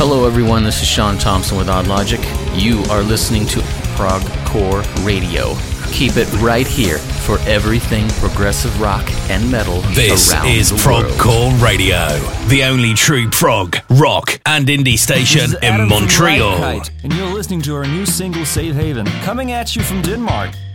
Hello everyone, this is Sean Thompson with Odd Logic. You are listening to Prog Core Radio. Keep it right here for everything progressive rock and metal around the world. This is Prog Core Radio, the only true prog, rock and indie station in Montreal. And you're listening to our new single, Safe Haven, coming at you from Denmark.